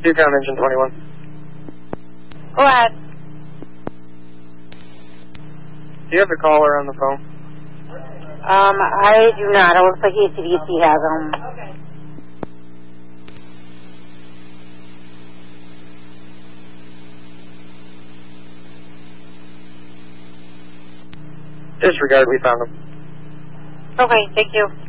2-count engine 21. Go ahead. Do you have the caller on the phone? I do not. It looks like ACDC has them. Okay. Disregard, we found them. Okay, thank you.